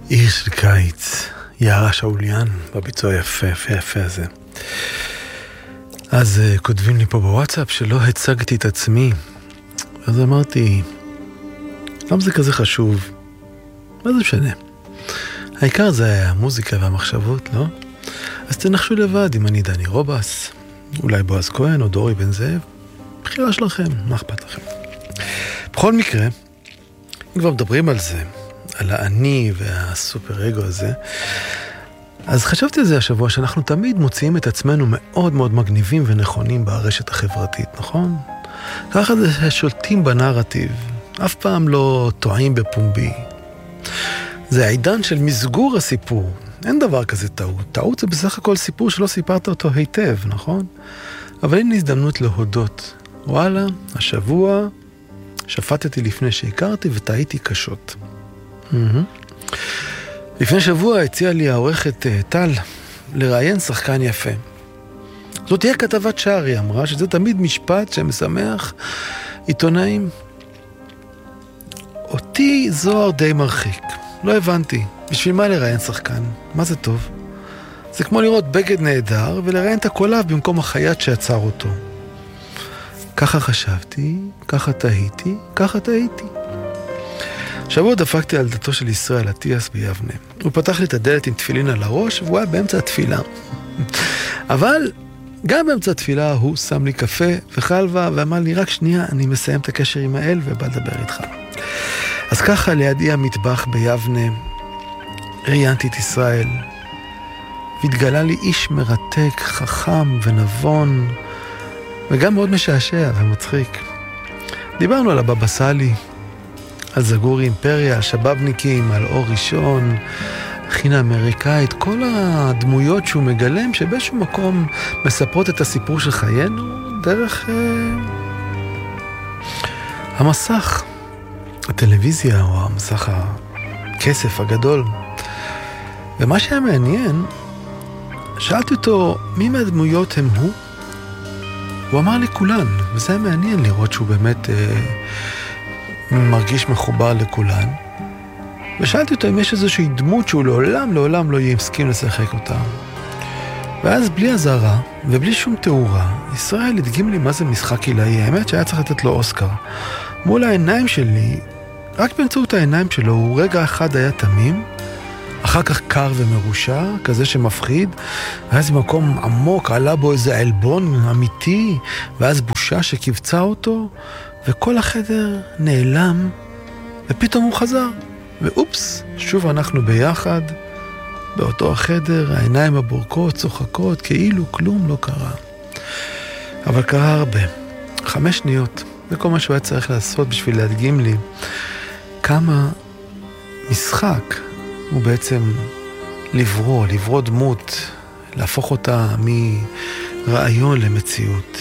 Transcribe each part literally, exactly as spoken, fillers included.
עיר של קיץ, יערה שאוליאן, בביצוע יפה, יפה, יפה הזה. אז uh, כותבים לי פה בוואטסאפ שלא הצגתי את עצמי. אז אמרתי, למה זה כזה חשוב? מה זה משנה? העיקר זה המוזיקה והמחשבות, לא? אז תנחשו לבד אם אני דני רובס, אולי בועז כהן או דורי בן זאב. בחירה שלכם, מה אכפת לכם? בכל מקרה, אם כבר מדברים על זה, על האני והסופר אגו הזה, אז חשבתי על זה השבוע שאנחנו תמיד מוציאים את עצמנו מאוד מאוד מגניבים ונכונים ברשת החברתית, נכון? ככה זה שולטים בנרטיב, אף פעם לא טועים בפומבי. זה העידן של מסגור הסיפור, אין דבר כזה טעות. טעות זה בסך הכל סיפור שלא סיפרת אותו היטב, נכון? אבל אין לי הזדמנות להודות. וואלה, השבוע שפטתי לפני שהכרתי וטעיתי קשות. לפני שבוע הציעה לי העורכת טל לראיין שחקן יפה. זאת תהיה כתבת שערי, אמרה שזה תמיד משפט שמשמח עיתונאים. אותי זוהר די מרחיק. לא הבנתי, בשביל מה לראיין שחקן? מה זה טוב? זה כמו לראות בגד נהדר ולראיין את הקולב במקום החייט שעצר אותו. ככה חשבתי, ככה תהיתי, ככה תהיתי. שבוע דפקתי על דלתו של ישראל אטיאס ביבנה. הוא פתח לי את הדלת עם תפילין על הראש, והוא היה באמצע התפילה. אבל גם באמצע התפילה הוא שם לי קפה וחלבה, ואמר לי, רק שנייה, אני מסיים את הקשר עם האל ובא לדבר איתך. אז ככה לידי המטבח ביבנה, ראיינתי את ישראל, והתגלה לי איש מרתק, חכם ונבון, וגם מאוד משעשע ומצחיק. דיברנו על הבבא סאלי, על זגורי אימפריה, על שבבניקים, על אור ראשון, חינה אמריקאית, כל הדמויות שהוא מגלם שבאיזשהו מקום מספרות את הסיפור של חיינו דרך אה, המסך, הטלוויזיה או המסך הכסף הגדול. ומה שהיה מעניין, שאלתי אותו מי מהדמויות הם הוא? הוא אמר לי כולן, וזה היה מעניין לראות שהוא באמת אה, מרגיש מחובר לכולן. ושאלתי אותו אם יש איזושהי דמות שהוא לעולם, לעולם לא יסכים לשחק אותה. ואז בלי הזרה ובלי שום תאורה, ישראל הדגים לי מה זה משחק עילאי. האמת שהיה צריך לתת לו אוסקר. מול העיניים שלי, רק באמצעות העיניים שלו, הוא רגע אחד היה תמים, אחר כך קר ומרושע, כזה שמפחיד, ואז במקום עמוק עלה בו איזה אלבון אמיתי, ואז בושה שקבצה אותו, וכל החדר נעלם, ופתאום הוא חזר. ואופס, שוב אנחנו ביחד, באותו החדר, העיניים הבורקות, צוחקות, כאילו כלום לא קרה. אבל קרה הרבה. חמש שניות, זה כל מה שהוא היה צריך לעשות בשביל להדגים לי כמה משחק הוא בעצם לברוא, לברוא דמות, להפוך אותה מרעיון למציאות.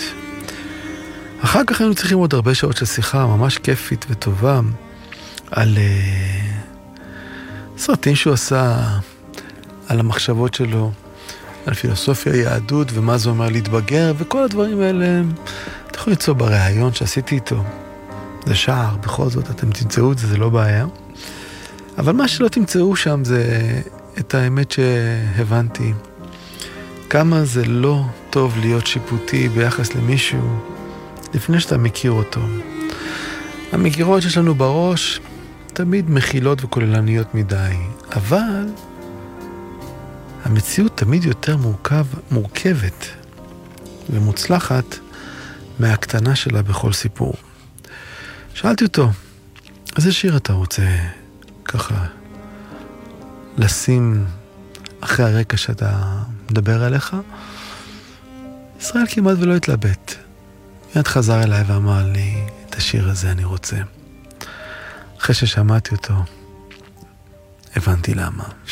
אחר כך היינו צריכים עוד הרבה שעות של שיחה ממש כיפית וטובה על uh, סרטים שהוא עשה, על המחשבות שלו, על פילוסופיה, יהדות ומה זה אומר להתבגר, וכל הדברים האלה אתם יכולים למצוא בראיון שעשיתי איתו. זה שער, בכל זאת אתם תמצאו את זה, זה לא בעיה. אבל מה שלא תמצאו שם זה את האמת שהבנתי. כמה זה לא טוב להיות שיפוטי ביחס למישהו לפני שאתה מכיר אותו. המגירות שיש לנו בראש תמיד מכילות וכוללניות מדי, אבל המציאות תמיד יותר מורכב, מורכבת ומוצלחת מהקטנה שלה בכל סיפור. שאלתי אותו, איזה שיר אתה רוצה ככה לשים אחרי הרקע שאתה מדבר עליך? ישראל כמעט ולא התלבט. מיד חזר אליי ואמר לי, את השיר הזה אני רוצה. אחרי ששמעתי אותו, הבנתי למה.